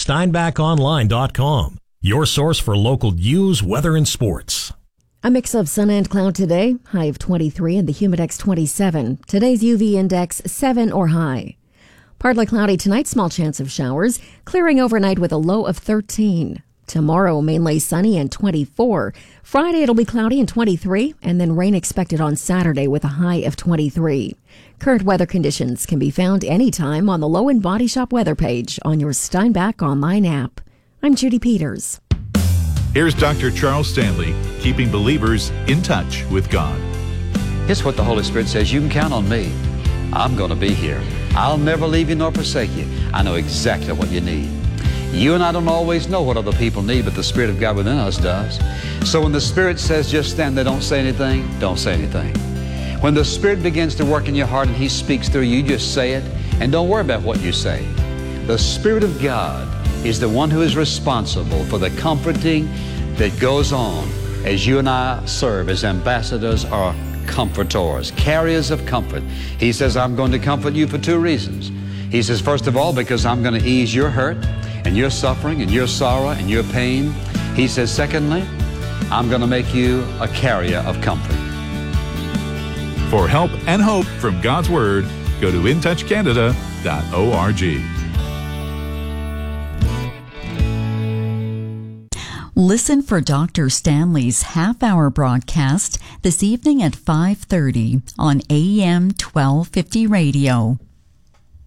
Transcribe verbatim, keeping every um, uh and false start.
steinbach online dot com, your source for local news, weather, and sports. A mix of sun and cloud today, high of twenty-three and the humidex twenty-seven. Today's U V index seven or high. Partly cloudy tonight, small chance of showers, clearing overnight with a low of thirteen. Tomorrow, mainly sunny and twenty-four. Friday, it'll be cloudy and twenty-three, and then rain expected on Saturday with a high of twenty-three. Current weather conditions can be found anytime on the Low End Body Shop weather page on your Steinbach online app. I'm Judy Peters. Here's Doctor Charles Stanley, keeping believers in touch with God. Here's what the Holy Spirit says: you can count on me. I'm going to be here. I'll never leave you nor forsake you. I know exactly what you need. You and I don't always know what other people need, but the Spirit of God within us does. So when the Spirit says just stand there, don't say anything, don't say anything. When the Spirit begins to work in your heart and He speaks through you, just say it and don't worry about what you say. The Spirit of God is the one who is responsible for the comforting that goes on as you and I serve as ambassadors or comforters, carriers of comfort. He says, I'm going to comfort you for two reasons. He says, first of all, because I'm going to ease your hurt and your suffering and your sorrow and your pain. He says, secondly, I'm going to make you a carrier of comfort. For help and hope from God's Word, go to in touch canada dot org. Listen for Doctor Stanley's half-hour broadcast this evening at five thirty on A M twelve fifty radio.